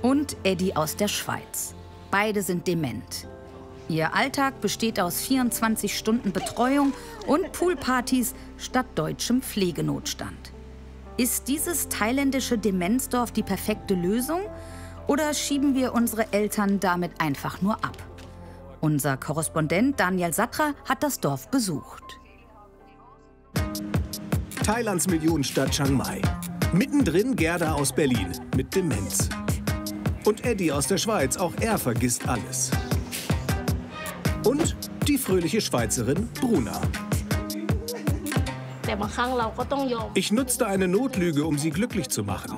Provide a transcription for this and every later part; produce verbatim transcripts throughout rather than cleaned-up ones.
Und Eddie aus der Schweiz. Beide sind dement. Ihr Alltag besteht aus vierundzwanzig Stunden Betreuung und Poolpartys statt deutschem Pflegenotstand. Ist dieses thailändische Demenzdorf die perfekte Lösung? Oder schieben wir unsere Eltern damit einfach nur ab? Unser Korrespondent Daniel Satra hat das Dorf besucht. Thailands Millionenstadt Chiang Mai. Mittendrin Gerda aus Berlin mit Demenz. Und Eddie aus der Schweiz, auch er vergisst alles. Und die fröhliche Schweizerin Bruna. Ich nutzte eine Notlüge, um sie glücklich zu machen.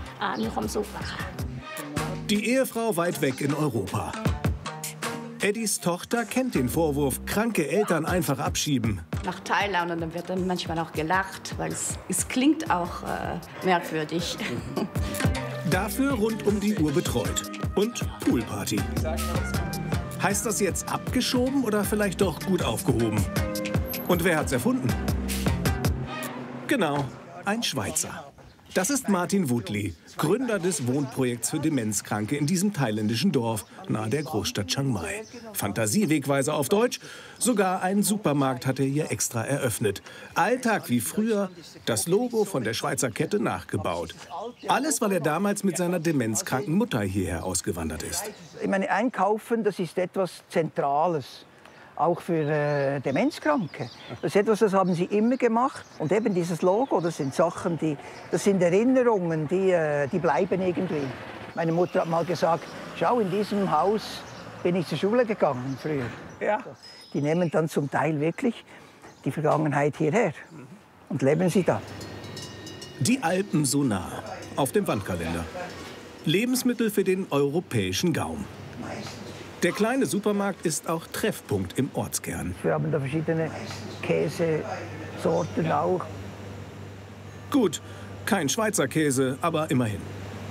Die Ehefrau weit weg in Europa. Eddies Tochter kennt den Vorwurf, kranke Eltern einfach abschieben. Nach Thailand, und dann wird dann manchmal auch gelacht, weil es, es klingt auch äh, merkwürdig. Dafür rund um die Uhr betreut. Und Poolparty. Heißt das jetzt abgeschoben oder vielleicht doch gut aufgehoben? Und wer hat's erfunden? Genau, ein Schweizer. Das ist Martin Woodley, Gründer des Wohnprojekts für Demenzkranke in diesem thailändischen Dorf nahe der Großstadt Chiang Mai. Fantasiewegweiser auf Deutsch, sogar einen Supermarkt hat er hier extra eröffnet. Alltag wie früher, das Logo von der Schweizer Kette nachgebaut. Alles, weil er damals mit seiner demenzkranken Mutter hierher ausgewandert ist. Ich meine, Einkaufen, das ist etwas Zentrales. Auch für äh, Demenzkranke. Das ist etwas, das haben sie immer gemacht. Und eben dieses Logo, das sind Sachen, die, das sind Erinnerungen, die, äh, die bleiben irgendwie. Meine Mutter hat mal gesagt, schau, in diesem Haus bin ich zur Schule gegangen früher. Ja. Die nehmen dann zum Teil wirklich die Vergangenheit hierher und leben sie da. Die Alpen so nah, auf dem Wandkalender. Lebensmittel für den europäischen Gaumen. Der kleine Supermarkt ist auch Treffpunkt im Ortskern. Wir haben da verschiedene Käsesorten auch. Gut, kein Schweizer Käse, aber immerhin.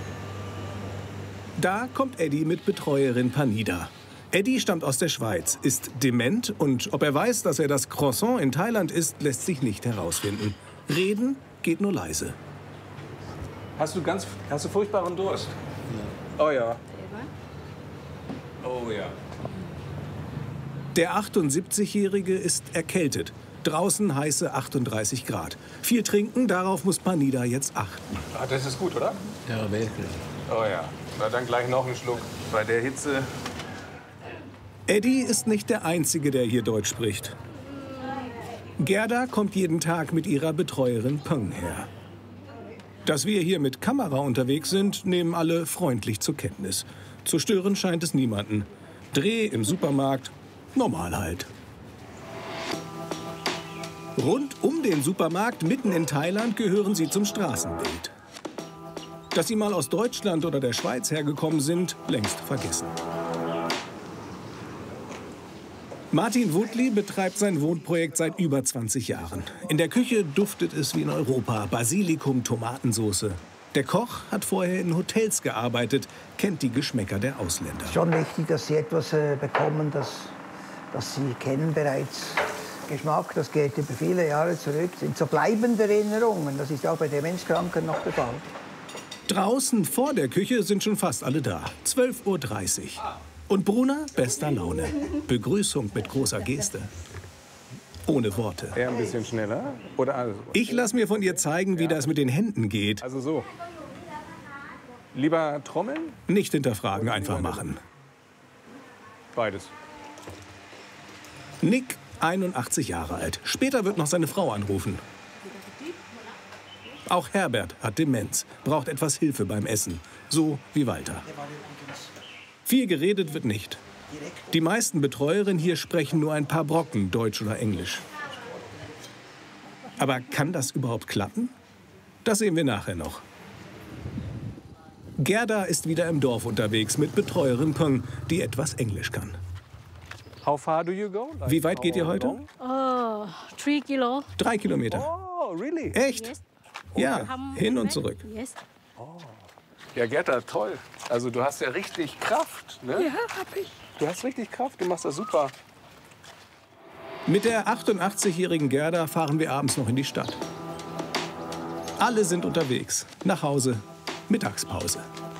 Da kommt Eddie mit Betreuerin Panida. Eddie stammt aus der Schweiz, ist dement und ob er weiß, dass er das Croissant in Thailand isst, lässt sich nicht herausfinden. Reden geht nur leise. Hast du ganz, hast du furchtbaren Durst? Ja. Oh ja. Oh ja. Der achtundsiebzigjährige ist erkältet. Draußen heiße achtunddreißig Grad. Viel trinken, darauf muss Panida jetzt achten. Ah, das ist gut, oder? Ja, wirklich. Oh ja. Na, dann gleich noch einen Schluck. Bei der Hitze. Eddie ist nicht der Einzige, der hier Deutsch spricht. Gerda kommt jeden Tag mit ihrer Betreuerin Peng her. Dass wir hier mit Kamera unterwegs sind, nehmen alle freundlich zur Kenntnis. Zu stören scheint es niemanden. Dreh im Supermarkt, normal halt. Rund um den Supermarkt, mitten in Thailand, gehören sie zum Straßenbild. Dass sie mal aus Deutschland oder der Schweiz hergekommen sind, längst vergessen. Martin Woodley betreibt sein Wohnprojekt seit über zwanzig Jahren. In der Küche duftet es wie in Europa, Basilikum, Tomatensauce. Der Koch hat vorher in Hotels gearbeitet, kennt die Geschmäcker der Ausländer. Es ist schon wichtig, dass sie etwas äh, bekommen, das, das sie kennen bereits. Geschmack, das geht über viele Jahre zurück, sind so bleibende Erinnerungen. Das ist auch bei Demenzkranken noch der Fall. Draußen vor der Küche sind schon fast alle da. zwölf Uhr dreißig. Und Bruna bester Laune. Begrüßung mit großer Geste. Ohne Worte. Eher ein bisschen schneller? Oder also? Ich lasse mir von ihr zeigen, wie das mit den Händen geht. Also so. Lieber trommeln? Nicht hinterfragen, einfach machen. Beides. Nick, einundachtzig Jahre alt. Später wird noch seine Frau anrufen. Auch Herbert hat Demenz, braucht etwas Hilfe beim Essen. So wie Walter. Viel geredet wird nicht. Die meisten Betreuerinnen hier sprechen nur ein paar Brocken Deutsch oder Englisch. Aber kann das überhaupt klappen? Das sehen wir nachher noch. Gerda ist wieder im Dorf unterwegs mit Betreuerin Peng, die etwas Englisch kann. How far do you go? Like Wie weit geht ihr heute? Oh, three kilo. Drei Kilometer. Oh, really? Echt? Yes. Ja, hin und zurück. Yes. Ja, Gerda, toll. Also du hast ja richtig Kraft, ne? Ja, hab ich. Du hast richtig Kraft, du machst das super. Mit der achtundachtzigjährigen Gerda fahren wir abends noch in die Stadt. Alle sind unterwegs. Nach Hause, Mittagspause.